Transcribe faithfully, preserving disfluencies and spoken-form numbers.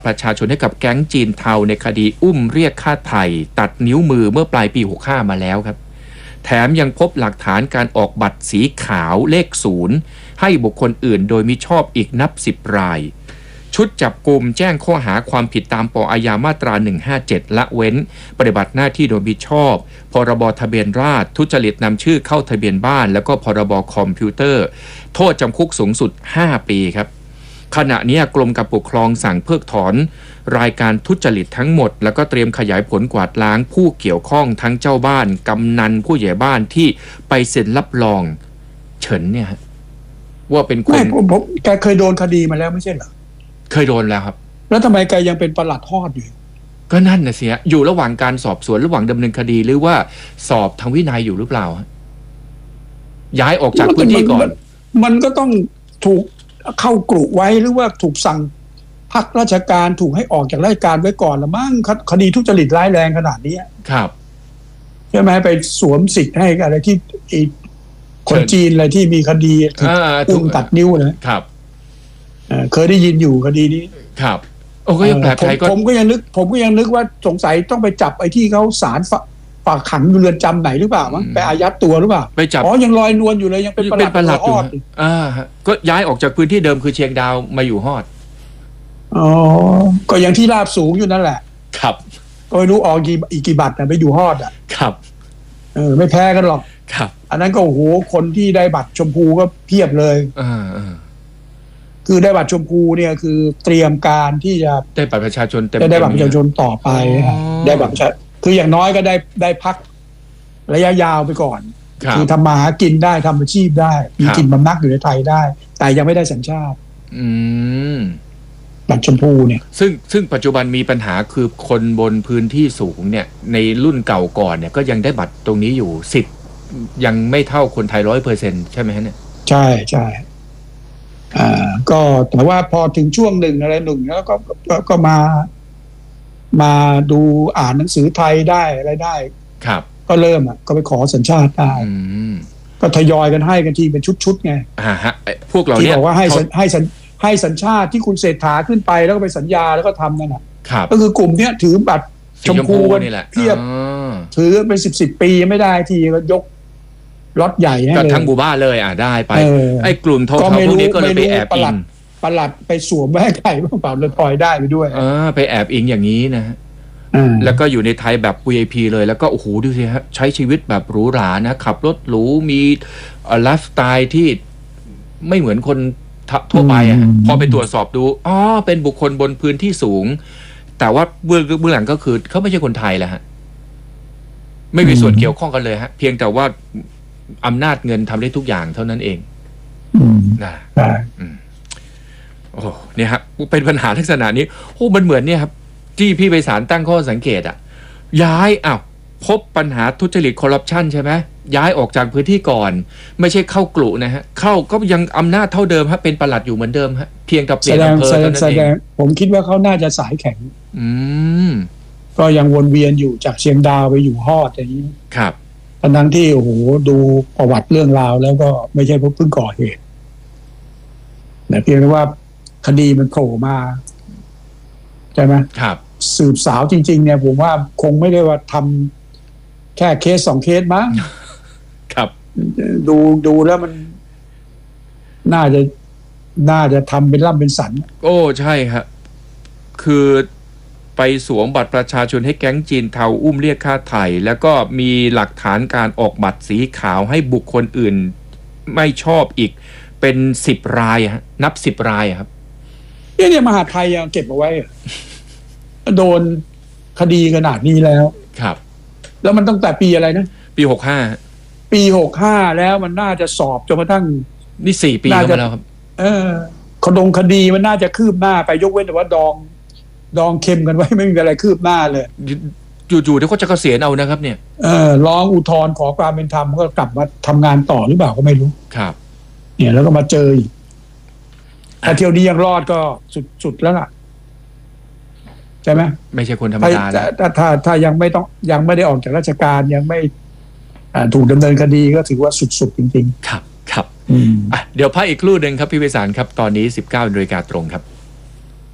ประชาชนให้กับแก๊งจีนเทาในคดีอุ้มเรียกค่าไถ่ตัดนิ้วมือเมื่อปลายปีหกสิบห้ามาแล้วครับแถมยังพบหลักฐานการออกบัตรสีขาวเลขศูนย์ให้บุคคลอื่นโดยมิชอบอีกนับสิบรายชุดจับกุมแจ้งข้อหาความผิดตามป.อาญามาตราหนึ่งห้าเจ็ดละเว้นปฏิบัติหน้าที่โดยมิชอบพรบทะเบียนราษฎร์ทุจริตนำชื่อเข้าทะเบียนบ้านแล้วก็พรบคอมพิวเตอร์โทษจำคุกสูงสุดห้าปีครับขณะนี้กรมการปกครองสั่งเพิกถอนรายการทุจริตทั้งหมดแล้วก็เตรียมขยายผลกวาดล้างผู้เกี่ยวข้องทั้งเจ้าบ้านกำนันผู้ใหญ่บ้านที่ไปเซ็นรับรองเฉินเนี่ยว่าเป็นคนผมผมแกเคยโดนคดีมาแล้วไม่ใช่เหรอเคยโดนแล้วครับแล้วทำไมแกยังเป็นปลัดฮอดอยู่ก็นั่นนะเสียอยู่ระหว่างการสอบสวนระหว่างดำเนินคดีหรือว่าสอบทางวินัยอยู่หรือเปล่าย้ายออกจากพื้นที่ก่อนมันก็ต้องถูกเข้ากรุไว้หรือว่าถูกสั่งพักราชการถูกให้ออกจากราชการไว้ก่อนละมั้งคดีทุจริตร้ายแรงขนาดนี้ครับใช่ไหมไปสวมสิทธิ์ให้อะไรที่คนจีนอะไรที่มีคดีอุ้มตัดนิ้วนะครับเคยได้ยินอยู่คดีนี้ครับโอ้ก็ยังแปลกใจก็ผมก็ยังนึกผมก็ยังนึกว่าสงสัยต้องไปจับไอ้ที่เขาศาลฝากขังอยู่เรือนจำไหนหรือเปล่ามั้งไปอายัดตัวหรือเปล่าไปจับอ๋อยังลอยนวลอยู่เลยยังเป็นประหลัดอยู่อ่าก็ย้ายออกจากพื้นที่เดิมคือเชียงดาวมาอยู่ฮอดอ๋อก็ยังที่ราบสูงอยู่นั่นแหละครับก็ไม่รู้ออกกี่อีกกี่บัตรนะไปอยู่ฮอดอ่ะครับเออไม่แพ้กันหรอกครับอันนั้นก็โอ้โหคนที่ได้บัตรชมพูก็เพียบเลยอ่าอ่าคือได้บัตรชมพูเนี่ยคือเตรียมการที่จะได้บัตรประชาชนเต็มได้บัตรประชาชนต่อไปได้บัตรประชาคืออย่างน้อยก็ได้ได้พักระยะยาวไปก่อนคือทำมาหากินได้ทำอาชีพได้มีกินบำนักอยู่ในไทยได้แต่ยังไม่ได้สัญชาติอืมบัตรชมพูเนี่ยซึ่งซึ่งปัจจุบันมีปัญหาคือคนบนพื้นที่สูงเนี่ยในรุ่นเก่าก่อนเนี่ยก็ยังได้บัตรตรงนี้อยู่สิทธิ์ยังไม่เท่าคนไทยร้อยเปอร์เซ็นต์ใช่ไหมฮะเนี่ยใช่ใช่อ่าก็แต่ว่าพอถึงช่วงหนึ่งอะไรหนึ่งแล้วก็ก็ก็มามาดูอ่านหนังสือไทยได้อะไรได้ครับก็เริ่มอ่ะก็ไปขอสัญชาติได้ก็ทยอยกันให้กันทีเป็นชุดๆไงอ่าฮะพวกเราเนี่ยที่บอกว่าให้ให้ให้สัญชาติที่คุณเศรษฐาขึ้นไปแล้วก็ไปสัญญาแล้วก็ทำนั่นแหละก็คือกลุ่มเนี้ยถือบัตรชมพูกันเพียบถือเป็นสิบสิบปียังไม่ได้ทีก็ยกรถใหญ่ให้เลยก็ทั้งหมู่บ้านเลยอ่ะได้ไปไอ้กลุ่มเท่าๆพวกนี้ก็เลยไปแอบอิงปลัดไปสวมแม่ไก่เปล่าเลยปล่อยได้ไปด้วยเออไปแอบอิงอย่างนี้นะฮะแล้วก็อยู่ในไทยแบบ วี ไอ พี เลยแล้วก็โอ้โหดูสิฮะใช้ชีวิตแบบหรูหรานะขับรถหรูมีไลฟ์สไตล์ที่ไม่เหมือนคนทั่วไปอ่ะพอไปตรวจสอบดูอ๋อเป็นบุคคลบนพื้นที่สูงแต่ว่าเบื้องเบื้องหลังก็คือเขาไม่ใช่คนไทยแล้วฮะไม่มีส่วนเกี่ยวข้องกันเลยฮะเพียงแต่ว่าอำนาจเงินทำได้ทุกอย่างเท่านั้นเองนะโอ้เนี่ยครับเป็นปัญหาลักษณะนี้โอ้มันเหมือนเนี่ยครับที่พี่ไพศาลตั้งข้อสังเกตอ่ะย้ายอ้าวพบปัญหาทุจริตคอร์รัปชันใช่ไหมย้ายออกจากพื้นที่ก่อนไม่ใช่เข้ากลุ่นะฮะเข้าก็ยังอำนาจเท่าเดิมฮะเป็นปลัดอยู่เหมือนเดิมฮะเพียงแต่เปลี่ยนอำเภอเท่านั้นเองผมคิดว่าเขาน่าจะสายแข็งอืมก็ยังวนเวียนอยู่จากเชียงดาวไปอยู่ฮอดอย่างนี้ครับทั้งที่โอ้โหดูประวัติเรื่องราวแล้วก็ไม่ใช่เพิ่งก่อเหตุแต่เพียงแต่ว่าคดีมันโผล่มาใช่ไหมครับสืบสาวจริงๆเนี่ยผมว่าคงไม่ได้ว่าทำแค่เคสสองเคสมั้งครับดูดูแล้วมันน่าจะน่าจะทำเป็นล่ำเป็นสันโอ้ใช่ครับคือไปสวมบัตรประชาชนให้แก๊งจีนเทาอุ้มเรียกค่าไถ่แล้วก็มีหลักฐานการออกบัตรสีขาวให้บุคคลอื่นไม่ชอบอีกเป็นสิบรายฮะนับสิบรายครับเนี่ยเนี่ยมหาไทยยังเก็บเอาไว้โดนคดีขนาดนี้แล้วครับแล้วมันตั้งแต่ปีอะไรนะปีหกห้าปีหกห้าแล้วมันน่าจะสอบจนกระทั่งนี่สี่ปีแล้วครับเออคดงคดีมันน่าจะคืบหน้าไปยกเว้นแต่ว่าดองดองเค็มกันไว้ไม่มีอะไรคืบหน้าเลยจู่ๆเดี๋ยวก็จะเกษียณเอานะครับเนี่ยเออร้องอุทธรณ์ขอความเป็นธรรมก็กลับมาทำงานต่อหรือเปล่าก็ไม่รู้ครับเนี่ยแล้วก็มาเจออีกถ้าเที่ยวนี้ยังรอดก็สุดๆแล้วล่ะใช่ไหมไม่ใช่คนธรรมดาแล้วถ้าถ้าถ้ายังไม่ต้องยังไม่ได้ออกจากราชการยังไม่ถูกดำเนินคดีก็ถือว่าสุดๆจริงๆครับครับอ่ะเดี๋ยวพักอีกครู่หนึ่งครับพี่ไพศาลครับตอนนี้สิบเก้านาฬิกาตรงครับ